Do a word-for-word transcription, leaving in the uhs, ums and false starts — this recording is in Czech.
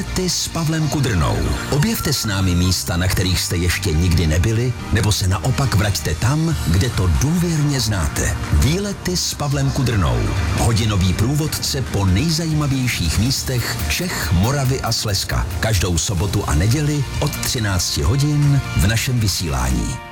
Ty s Pavlem Kudrnou. Objevte s námi místa, na kterých jste ještě nikdy nebyli, nebo se naopak vraťte tam, kde to důvěrně znáte. Výlety s Pavlem Kudrnou. Hodinový průvodce po nejzajímavějších místech Čech, Moravy a Slezska. Každou sobotu a neděli od třinácti hodin v našem vysílání.